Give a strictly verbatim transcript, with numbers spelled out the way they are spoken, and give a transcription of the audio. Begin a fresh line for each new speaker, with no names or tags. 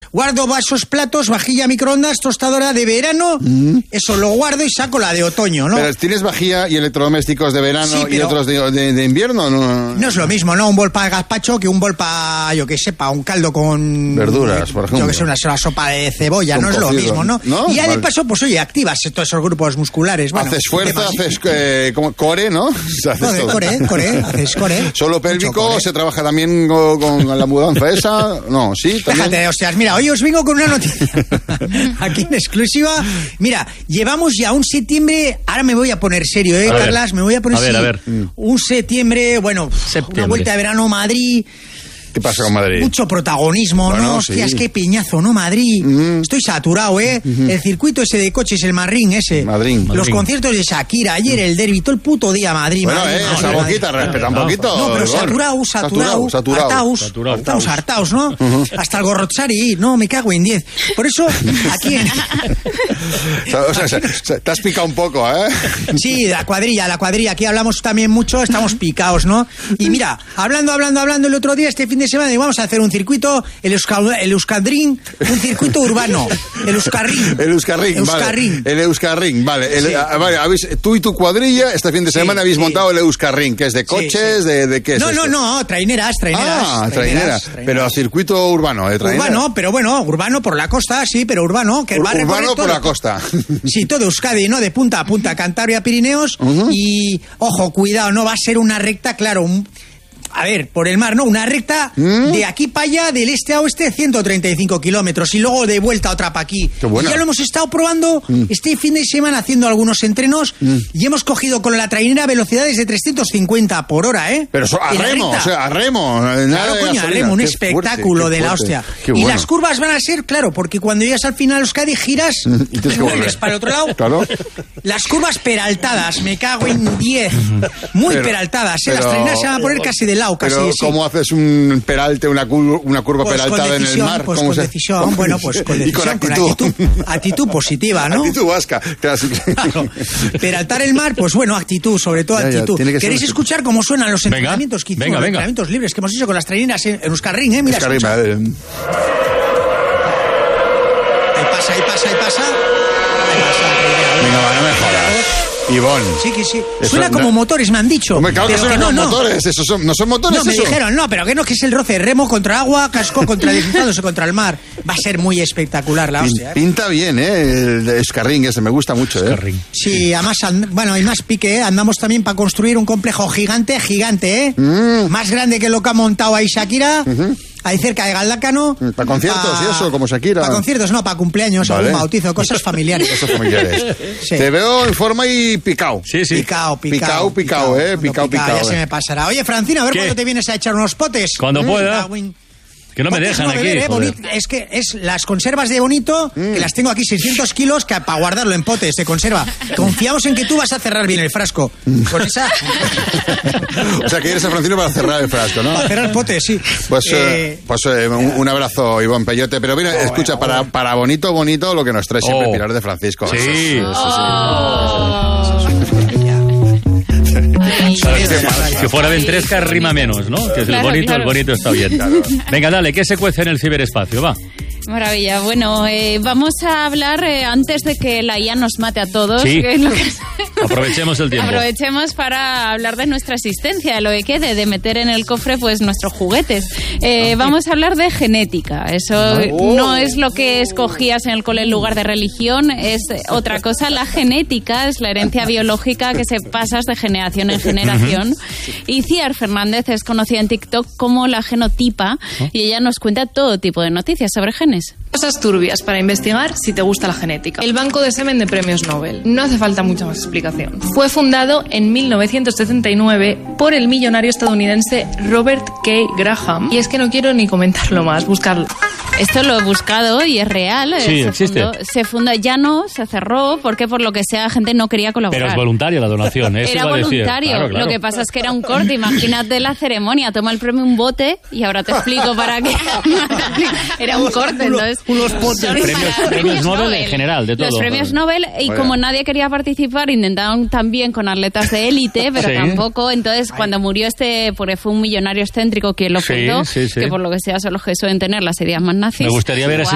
Guardo vasos, platos, vajilla, microondas, tostadora de verano, mm. eso lo guardo y saco la de otoño, ¿no?
Pero tienes vajilla y electrodomésticos de verano sí, y otros de, de, de invierno, ¿no?
No es lo mismo, ¿no? Un bol para gazpacho que un bol para, yo que sé, para un caldo con...
verduras, por ejemplo.
Yo que sé, una, una sopa de cebolla, con no cocido. Es lo mismo, ¿no? ¿No? Y ya vale. de paso, pues oye, activas todos esos grupos musculares. Bueno,
haces fuerza, haces eh, como core, ¿no? Haces
no, de core, core, haces core.
¿Solo pélvico? Core. ¿Se trabaja también con, con la mudanza esa? No, sí, también.
Déjate, hostias, mira, hoy os vengo con una noticia. Aquí en exclusiva. Mira, llevamos ya un septiembre, ahora me voy a poner serio, ¿eh, a Carlas? Me voy a poner
a ver,
serio.
A ver.
Un septiembre, bueno, septiembre. Una vuelta de verano, Madrid.
¿Qué pasa con Madrid?
Mucho protagonismo, bueno, ¿no? Hostias, sí. Qué piñazo, ¿no? Madrid. Mm. Estoy saturado, ¿eh? Mm-hmm. El circuito ese de coches, el Marrín ese.
Madrid.
Los
Madrid.
Conciertos de Shakira, ayer el derbi, todo el puto día Madrid.
Bueno,
Madrid,
eh,
Madrid,
esa
Madrid,
boquita,
Madrid.
respeta un poquito.
No, pero saturado, saturado,
saturado,
hartaos,
saturado.
hartaos, hartaos, ¿no? Uh-huh. Hasta el Gorrochari, no, me cago en diez. Por eso, aquí en...
o sea, se, se, te has picado un poco, ¿eh?
Sí, la cuadrilla, la cuadrilla. Aquí hablamos también mucho, estamos picados, ¿no? Y mira, hablando, hablando, hablando el otro día, este fin de semana, y vamos a hacer un circuito, el, Euska, el Euskadrin, un circuito urbano, el Euskarrin.
El Euskarrin,
Euskarrin.
Vale. El Euskarrin, vale. El,
sí.
a, vale habéis, tú y tu cuadrilla este fin de semana sí, habéis sí. montado el Euskarrin, que es de coches, sí, sí. De, de qué es
No,
esto?
no, no, traineras, traineras.
Ah, traineras, traineras. Pero circuito urbano, ¿eh? Traineras.
Urbano, pero bueno, urbano por la costa, sí, pero urbano. Que
Ur-
va a
urbano por
todo.
la costa.
Sí, todo Euskadi, ¿no? De punta a punta, Cantabria, Pirineos. Uh-huh. Y, ojo, cuidado, no va a ser una recta, claro, un... A ver, por el mar, ¿no? Una recta ¿Mm? de aquí para allá, del este a oeste, ciento treinta y cinco kilómetros. Y luego de vuelta otra para aquí.
Qué buena.
Y ya lo hemos estado probando
¿Mm?
este fin de semana haciendo algunos entrenos. ¿Mm? Y hemos cogido con la trainera velocidades de trescientos cincuenta por hora, ¿eh?
Pero eso, a remo, o sea, a remo.
Claro, coño, a remo, un qué espectáculo fuerte, de la hostia. Y bueno. Las curvas van a ser, claro, porque cuando llegas al final Euskadi giras y te vuelves para el otro lado.
Claro.
Las curvas peraltadas, me cago en diez. Muy pero, peraltadas, ¿eh? Pero, las traineras se van a poner casi de lado, casi.
Pero,
sí.
¿cómo haces un peralte, una, cur- una curva
pues
peraltada
decisión,
en el mar?
Pues
¿Cómo
con
se...
decisión, bueno, pues con decisión,
y con actitud.
Con actitud, actitud positiva, ¿no?
Actitud vasca. Claro.
Peraltar el mar, pues bueno, actitud, sobre todo ya, actitud. Ya, ¿queréis escuchar cómo suenan los
venga,
entrenamientos que hicimos,
venga,
los
venga.
entrenamientos libres que hemos hecho con las traineras en Euskarrin, eh? Mira,
Euskarrin,
escucha. Ahí pasa, ahí pasa, ahí pasa. Ahí pasa.
Venga, va, no me jodas. Ivonne.
Sí, que sí. Eso suena como no... motores, me han dicho.
Hombre, claro
pero
que suenan
que no,
como
no.
motores. Esos son, ¿no son motores?
No, me
eso?
dijeron, no, pero que no, que es el roce. Remo contra agua, casco contra deslizándose contra el mar. Va a ser muy espectacular la hostia. ¿eh?
Pinta bien, ¿eh? El de Euskarrin ese, me gusta mucho, ¿eh?
Euskarrin.
Sí, además, and- bueno, hay más pique, ¿eh? Andamos también para construir un complejo gigante, gigante, ¿eh?
Mm.
Más grande que lo que ha montado ahí Shakira. Uh-huh. Ahí cerca de Galdácano.
¿Para conciertos pa... y eso, como Shakira?
Para conciertos, no, para cumpleaños, vale. Algún bautizo, cosas familiares.
Cosas familiares. Sí. Te veo en forma y picao.
Sí, sí.
Picao, picao.
Picao, picao, eh. Picao, picao.
Ya
eh.
se me pasará. Oye, Francina, a ver ¿qué? Cuándo te vienes a echar unos potes.
Cuando mm, pueda. Que no me
Potes
dejan
no
aquí.
Beber, eh, Bonito, es que es las conservas de Bonito, mm. que las tengo aquí seiscientos kilos que para guardarlo en potes se conserva. Confiamos en que tú vas a cerrar bien el frasco. Con esa...
O sea, que eres a Francino para cerrar el frasco, ¿no?
Para cerrar potes, sí.
Pues, eh, pues eh, un, un abrazo, Ivonne Peyote. Pero mira, oh, escucha, oh, para, para bonito, bonito, lo que nos trae siempre oh. Pilar de Francisco.
Sí.
Eso, eso, eso,
oh.
eso, eso, eso, eso.
¿Sabes? Que, que fuera ventresca rima menos, ¿no? Que es
claro,
el bonito,
claro.
el bonito está bien. Claro. Venga, dale, ¿qué se cuece en el ciberespacio? Va.
Maravilla. Bueno, eh, vamos a hablar eh, antes de que la I A nos mate a todos.
Sí.
Que es lo que...
Aprovechemos el tiempo.
Aprovechemos para hablar de nuestra existencia, de lo que quede, de meter en el cofre pues nuestros juguetes. Eh, vamos a hablar de genética. Eso oh. no es lo que escogías en el cole en lugar de religión, es otra cosa. La genética es la herencia biológica que se pasa de generación en generación. Y Ciar Fernández es conocida en TikTok como la genotipa y ella nos cuenta todo tipo de noticias sobre genes.
Cosas turbias para investigar si te gusta la genética. El Banco de Semen de Premios Nobel. No hace falta mucha más explicación. Fue fundado en mil novecientos setenta y nueve por el millonario estadounidense Robert K. Graham. Y es que no quiero ni comentarlo más, buscarlo.
Esto lo he buscado y es real.
Sí,
se
existe.
Fundó, se fundó, ya no, se cerró, porque por lo que sea la gente no quería colaborar.
Pero es voluntaria la donación, ¿eh?
Era voluntario, claro, claro. Lo que pasa es que era un corte. Imagínate la ceremonia, toma el premio un bote y ahora te explico para qué. Era un corte, entonces...
Unos potes.
Premios, premios Nobel en general, de todo.
Los premios Nobel, y
Oye.
como nadie quería participar, intentaron también con atletas de élite, pero
sí.
tampoco. Entonces, cuando murió este, porque fue un millonario excéntrico quien lo fundó,
sí, sí, sí.
que por lo que sea son los que suelen tener las ideas más nazis.
Me gustaría ver